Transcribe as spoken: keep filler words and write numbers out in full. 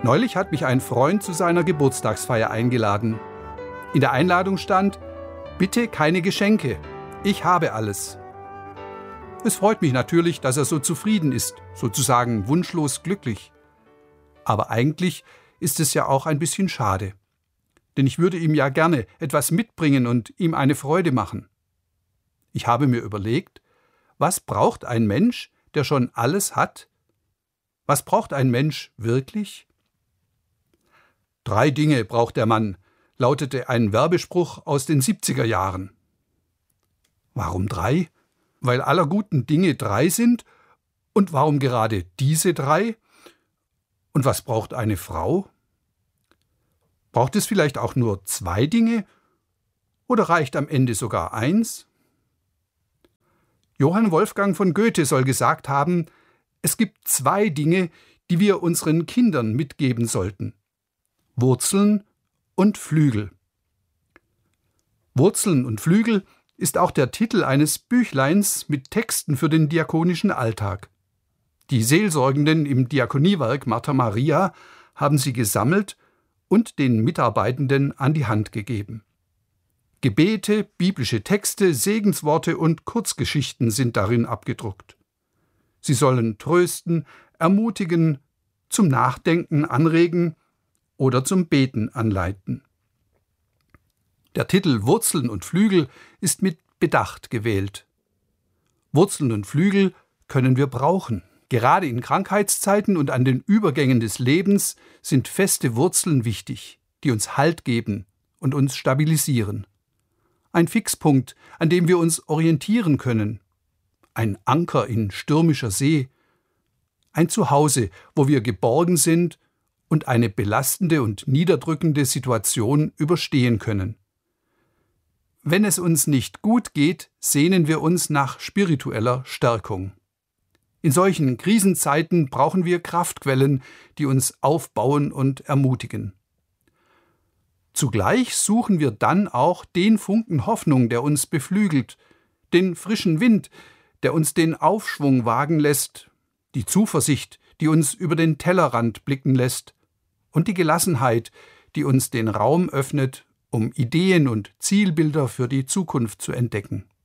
Neulich hat mich ein Freund zu seiner Geburtstagsfeier eingeladen. In der Einladung stand: Bitte keine Geschenke, ich habe alles. Es freut mich natürlich, dass er so zufrieden ist, sozusagen wunschlos glücklich. Aber eigentlich ist es ja auch ein bisschen schade. Denn ich würde ihm ja gerne etwas mitbringen und ihm eine Freude machen. Ich habe mir überlegt, was braucht ein Mensch, der schon alles hat? Was braucht ein Mensch wirklich? Drei Dinge braucht der Mann, lautete ein Werbespruch aus den siebziger Jahren. Warum drei? Weil aller guten Dinge drei sind? Und warum gerade diese drei? Und was braucht eine Frau? Braucht es vielleicht auch nur zwei Dinge? Oder reicht am Ende sogar eins? Johann Wolfgang von Goethe soll gesagt haben, es gibt zwei Dinge, die wir unseren Kindern mitgeben sollten: Wurzeln und Flügel. Wurzeln und Flügel ist auch der Titel eines Büchleins mit Texten für den diakonischen Alltag. Die Seelsorgenden im Diakoniewerk Martha Maria haben sie gesammelt und den Mitarbeitenden an die Hand gegeben. Gebete, biblische Texte, Segensworte und Kurzgeschichten sind darin abgedruckt. Sie sollen trösten, ermutigen, zum Nachdenken anregen oder zum Beten anleiten. Der Titel Wurzeln und Flügel ist mit Bedacht gewählt. Wurzeln und Flügel können wir brauchen. Gerade in Krankheitszeiten und an den Übergängen des Lebens sind feste Wurzeln wichtig, die uns Halt geben und uns stabilisieren. Ein Fixpunkt, an dem wir uns orientieren können. Ein Anker in stürmischer See. Ein Zuhause, wo wir geborgen sind und eine belastende und niederdrückende Situation überstehen können. Wenn es uns nicht gut geht, sehnen wir uns nach spiritueller Stärkung. In solchen Krisenzeiten brauchen wir Kraftquellen, die uns aufbauen und ermutigen. Zugleich suchen wir dann auch den Funken Hoffnung, der uns beflügelt, den frischen Wind, der uns den Aufschwung wagen lässt, die Zuversicht, die uns über den Tellerrand blicken lässt, und die Gelassenheit, die uns den Raum öffnet, um Ideen und Zielbilder für die Zukunft zu entdecken.